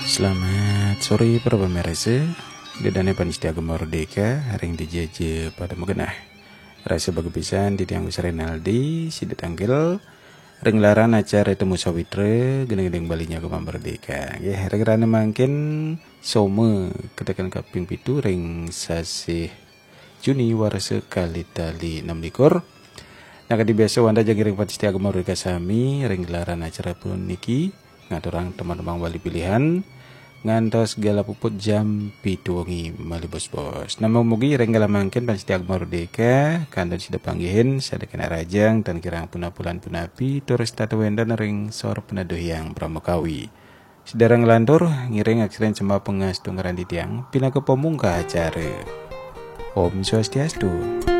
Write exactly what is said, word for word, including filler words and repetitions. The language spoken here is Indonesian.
Selamat sore para pemirsa. Dedane panitia Agama Merdeka hari yang dijaja pada megenah. Rasa bagapisan di tiang besar Renaldi sidat tanggil ringlaran acara temu sawitra geneng-geneng balinya Agama Merdeka. Ya hari-hari mungkin soma ketekan kaping pitu ring sasih Juni warsa kali tali enam likur. Nah kadi biasa wanda jagiring panitia Agama Merdeka sami ringlaran acara pun niki ngaturang teman-teman wali pilihan ngantos segala puput jam pitu wengi mali bos-bos. Nama mugi renggala mangkin panitia Agama Merdeka kandan sida panggihin sadekan rajang dan kirang punapulan punapi terus tata wendan ring sor penaduh yang pramukawi. Sedarang lantur ngiring aksiren cema pengastu ngerandi tiang pina ke pemungka acara. Om Swastiastu.